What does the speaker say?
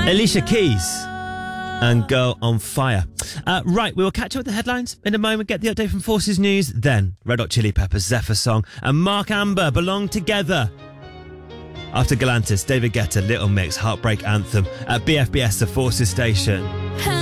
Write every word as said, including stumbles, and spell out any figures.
Alicia Keys and Girl on Fire. Uh, right, we will catch up with the headlines in a moment, get the update from Forces News, then Red Hot Chili Peppers, Zephyr Song and Mark Amber Belong Together. After Galantis, David Guetta, Little Mix, Heartbreak Anthem at B F B S, the Forces station.